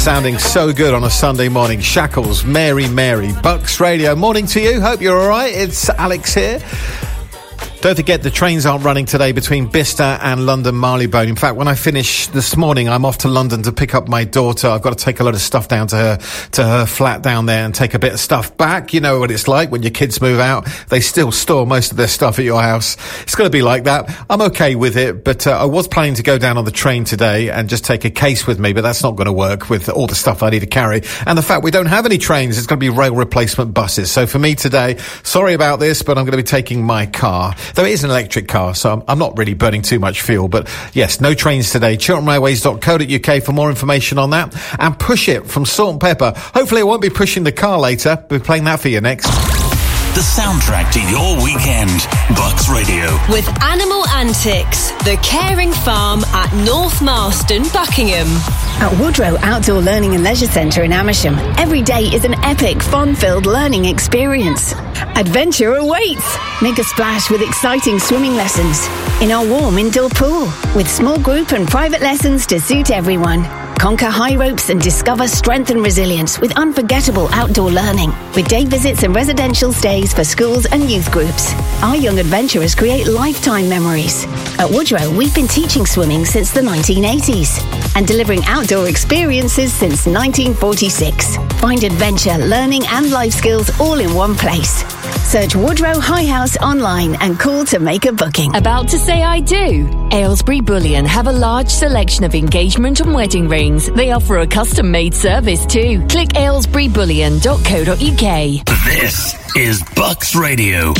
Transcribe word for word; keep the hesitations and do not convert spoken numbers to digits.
Sounding so good on a Sunday morning. Shackles, Mary Mary, Bucks Radio. Morning to you. Hope you're all right. It's Alex here. Don't forget, the trains aren't running today between Bicester and London Marylebone. In fact, when I finish this morning, I'm off to London to pick up my daughter. I've got to take a lot of stuff down to her, to her flat down there and take a bit of stuff back. You know what it's like when your kids move out. They still store most of their stuff at your house. It's going to be like that. I'm okay with it, but uh, I was planning to go down on the train today and just take a case with me, but that's not going to work with all the stuff I need to carry. And the fact we don't have any trains, it's going to be rail replacement buses. So for me today, sorry about this, but I'm going to be taking my car. Though it is an electric car, so I'm, I'm not really burning too much fuel. But yes, no trains today. chiltern railways dot co dot U K for more information on that. And Push It from Salt and Pepper. Hopefully I won't be pushing the car later. We'll be playing that for you next. The soundtrack to your weekend. Bucks Radio. With Animal Antics, the caring farm at North Marston, Buckingham. At Woodrow Outdoor Learning and Leisure Centre in Amersham, every day is an epic, fun-filled learning experience. Adventure awaits! Make a splash with exciting swimming lessons in our warm indoor pool, with small group and private lessons to suit everyone. Conquer high ropes and discover strength and resilience with unforgettable outdoor learning, with day visits and residential stays for schools and youth groups. Our young adventurers create lifetime memories. At Woodrow, we've been teaching swimming since the nineteen eighties and delivering outdoor experiences since nineteen forty-six. Find adventure, learning and life skills all in one place. Search Woodrow High House online and call to make a booking. About to say I do? Aylesbury Bullion have a large selection of engagement and wedding rings. They offer a custom-made service too. Click aylesbury bullion dot co dot U K. This is Bucks Radio.